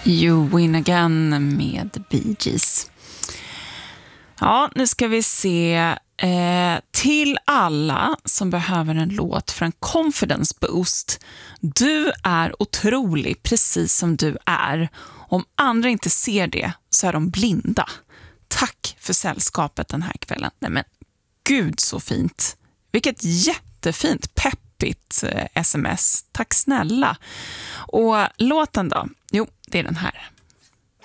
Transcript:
You Win Again med Bee Gees. Ja, nu ska vi se. Till alla som behöver en låt för en confidence boost. Du är otrolig precis som du är. Om andra inte ser det så är de blinda. Tack för sällskapet den här kvällen. Nej men, gud så fint. Vilket jättefint, peppigt sms. Tack snälla. Och låten då? Jo, det är den här.